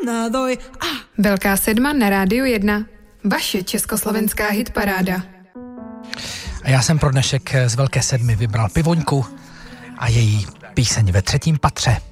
Velká sedma na Rádiu 1. Vaše československá hitparáda. A já jsem pro dnešek z Velké sedmi vybral Pivoňku a její píseň Ve třetím patře.